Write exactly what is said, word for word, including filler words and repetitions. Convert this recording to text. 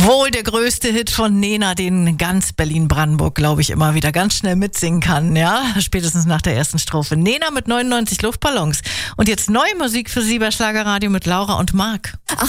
Wohl der größte Hit von Nena, den ganz Berlin-Brandenburg, glaube ich, immer wieder ganz schnell mitsingen kann, ja, spätestens nach der ersten Strophe. Nena mit neunundneunzig Luftballons. Und jetzt neue Musik für Sie bei Schlagerradio mit Laura und Marc. Ach,